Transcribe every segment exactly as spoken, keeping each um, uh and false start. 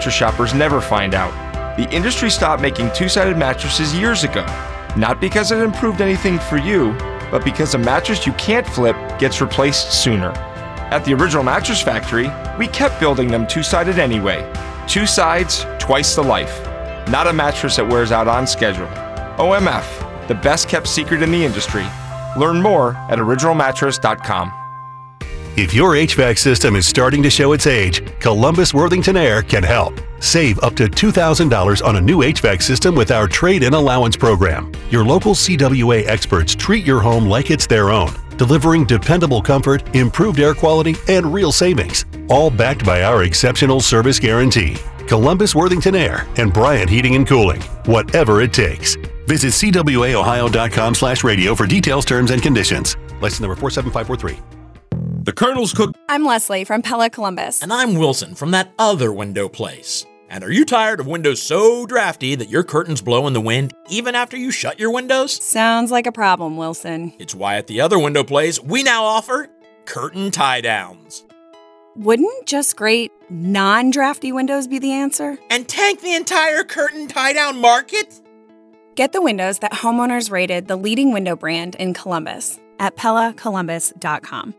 mattress shoppers never find out. The industry stopped making two-sided mattresses years ago. Not because it improved anything for you, but because a mattress you can't flip gets replaced sooner. At the Original Mattress Factory, we kept building them two-sided anyway. Two sides, twice the life. Not a mattress that wears out on schedule. O M F, the best kept secret in the industry. Learn more at original mattress dot com. If your H V A C system is starting to show its age, Columbus Worthington Air can help. Save up to two thousand dollars on a new H V A C system with our trade-in allowance program. Your local C W A experts treat your home like it's their own, delivering dependable comfort, improved air quality, and real savings, all backed by our exceptional service guarantee. Columbus Worthington Air and Bryant Heating and Cooling, whatever it takes. Visit C W A ohio dot com slash radio for details, terms, and conditions. License number four seven five four three. The Colonel's Cook. I'm Leslie from Pella Columbus. And I'm Wilson from that other window place. And are you tired of windows so drafty that your curtains blow in the wind even after you shut your windows? Sounds like a problem, Wilson. It's why at the other window place, we now offer curtain tie-downs. Wouldn't just great non-drafty windows be the answer? And tank the entire curtain tie-down market? Get the windows that homeowners rated the leading window brand in Columbus at pella columbus dot com.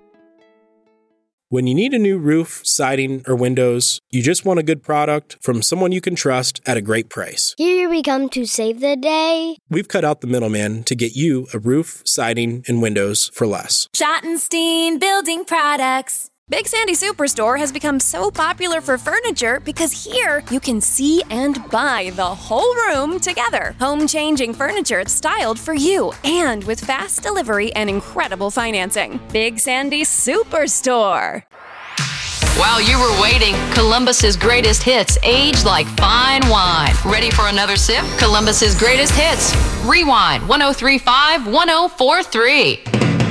When you need a new roof, siding, or windows, you just want a good product from someone you can trust at a great price. Here we come to save the day. We've cut out the middleman to get you a roof, siding, and windows for less. Schottenstein Building Products. Big Sandy Superstore has become so popular for furniture because here you can see and buy the whole room together. Home-changing furniture styled for you and with fast delivery and incredible financing. Big Sandy Superstore. While you were waiting, Columbus's greatest hits age like fine wine. Ready for another sip? Columbus's greatest hits. Rewind one oh three point five, one oh four point three.